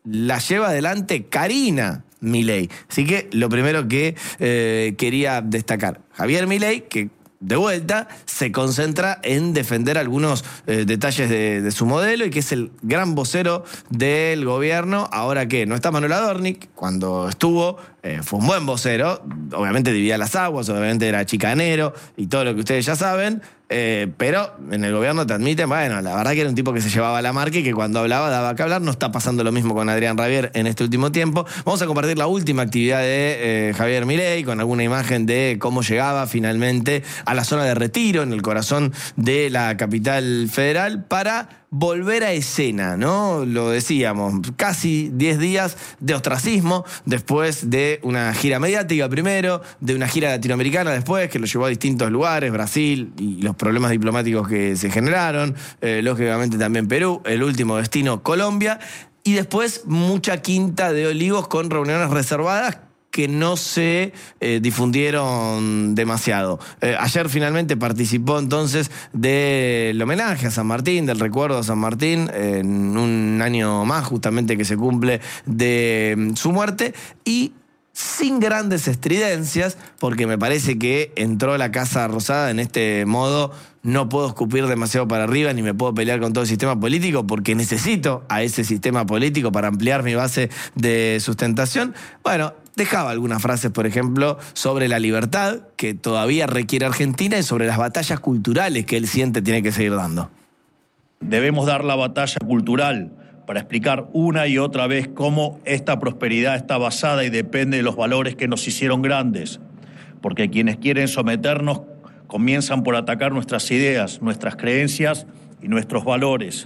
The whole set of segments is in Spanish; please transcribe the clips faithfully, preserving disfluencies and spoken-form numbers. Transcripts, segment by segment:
la lleva adelante Karina Milei. Así que lo primero que eh, quería destacar, Javier Milei, que de vuelta se concentra en defender algunos eh, detalles de, de su modelo y que es el gran vocero del gobierno. Ahora que no está Manuel Adorni, cuando estuvo eh, fue un buen vocero, obviamente dividía las aguas, obviamente era chicanero y todo lo que ustedes ya saben, eh, pero en el gobierno te admiten, bueno, la verdad que era un tipo que se llevaba la marca y que cuando hablaba daba que hablar. No está pasando lo mismo con Adrián Rabier en este último tiempo. Vamos a compartir la última actividad de eh, Javier Milei con alguna imagen de cómo llegaba finalmente a la zona de Retiro, en el corazón de la capital federal, para volver a escena, ¿no? Lo decíamos, casi diez días de ostracismo, después de una gira mediática primero, de una gira latinoamericana después, que lo llevó a distintos lugares, Brasil y los problemas diplomáticos que se generaron, eh, lógicamente también Perú, el último destino Colombia, y después mucha quinta de olivos con reuniones reservadas que no se eh, difundieron demasiado. Eh, ayer finalmente participó entonces del homenaje a San Martín, del recuerdo a San Martín, eh, en un año más justamente que se cumple de mm, su muerte, y sin grandes estridencias, porque me parece que entró a la Casa Rosada en este modo: no puedo escupir demasiado para arriba ni me puedo pelear con todo el sistema político porque necesito a ese sistema político para ampliar mi base de sustentación. Bueno, dejaba algunas frases, por ejemplo, sobre la libertad que todavía requiere Argentina y sobre las batallas culturales que él siente tiene que seguir dando. Debemos dar la batalla cultural para explicar una y otra vez cómo esta prosperidad está basada y depende de los valores que nos hicieron grandes. Porque quienes quieren someternos comienzan por atacar nuestras ideas, nuestras creencias y nuestros valores.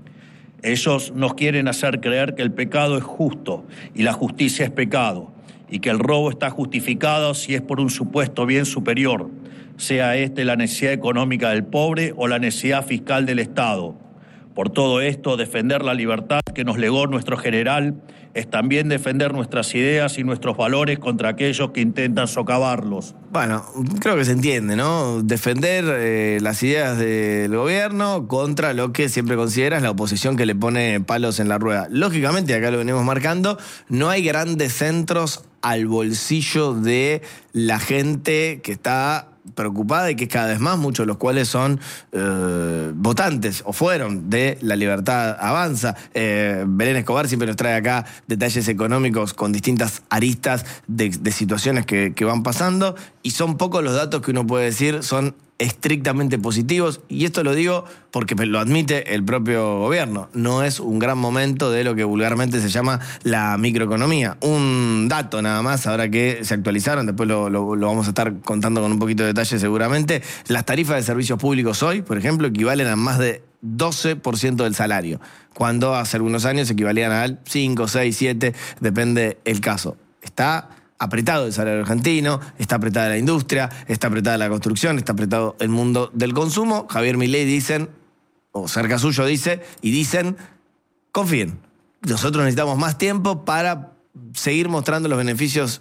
Ellos nos quieren hacer creer que el pecado es justo y la justicia es pecado, y que el robo está justificado si es por un supuesto bien superior, sea este la necesidad económica del pobre o la necesidad fiscal del Estado. Por todo esto, defender la libertad que nos legó nuestro general es también defender nuestras ideas y nuestros valores contra aquellos que intentan socavarlos. Bueno, creo que se entiende, ¿no? Defender eh, las ideas del gobierno contra lo que siempre consideras la oposición que le pone palos en la rueda. Lógicamente, acá lo venimos marcando, no hay grandes centros al bolsillo de la gente que está preocupada y que cada vez más, muchos de los cuales son eh, votantes o fueron de La Libertad Avanza. Eh, Belén Escobar siempre nos trae acá detalles económicos con distintas aristas de, de situaciones que, que van pasando, y son pocos los datos que uno puede decir son estrictamente positivos, y esto lo digo porque lo admite el propio gobierno. No es un gran momento de lo que vulgarmente se llama la microeconomía. Un dato nada más, ahora que se actualizaron, después lo, lo, lo vamos a estar contando con un poquito de detalle seguramente. Las tarifas de servicios públicos hoy, por ejemplo, equivalen a más de doce por ciento del salario, cuando hace algunos años equivalían al cinco, seis, siete, depende el caso. Está apretado el salario argentino, está apretada la industria, está apretada la construcción, está apretado el mundo del consumo. Javier Milei dicen, o cerca suyo dice, y dicen, confíen, nosotros necesitamos más tiempo para seguir mostrando los beneficios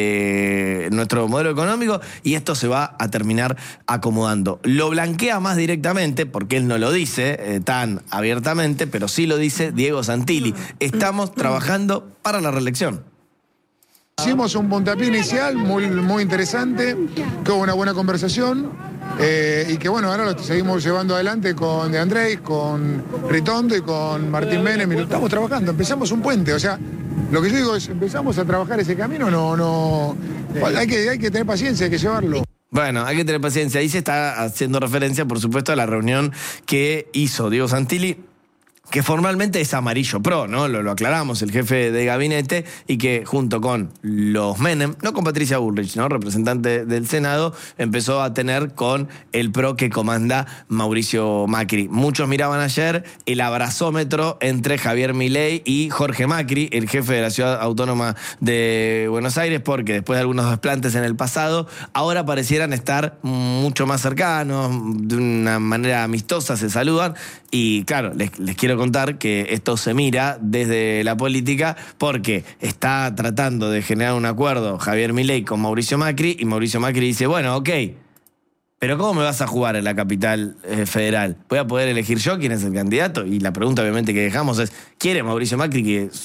de nuestro modelo económico y esto se va a terminar acomodando. Lo blanquea más directamente, porque él no lo dice eh, tan abiertamente, pero sí lo dice Diego Santilli. Estamos trabajando para la reelección. Hicimos un puntapié inicial muy, muy interesante, que hubo una buena conversación eh, y que bueno, ahora lo seguimos llevando adelante con De Andrés, con Ritondo y con Martín Menem, y lo estamos trabajando, empezamos un puente, o sea, lo que yo digo es, empezamos a trabajar ese camino, no, no, hay que, hay que tener paciencia, hay que llevarlo. Bueno, hay que tener paciencia. Ahí se está haciendo referencia, por supuesto, a la reunión que hizo Diego Santilli, que formalmente es Amarillo Pro, ¿no? Lo, lo aclaramos, el jefe de gabinete, y que junto con los Menem, no con Patricia Bullrich, ¿no? Representante del Senado, empezó a tener con el Pro que comanda Mauricio Macri. Muchos miraban ayer el abrazómetro entre Javier Milei y Jorge Macri, el jefe de la Ciudad Autónoma de Buenos Aires, porque después de algunos desplantes en el pasado, ahora parecieran estar mucho más cercanos, de una manera amistosa se saludan, y claro, les, les quiero contar que esto se mira desde la política porque está tratando de generar un acuerdo Javier Milei con Mauricio Macri, y Mauricio Macri dice, bueno, ok, pero ¿cómo me vas a jugar en la capital eh, federal? ¿Voy a poder elegir yo quién es el candidato? Y la pregunta obviamente que dejamos es, ¿quiere Mauricio Macri que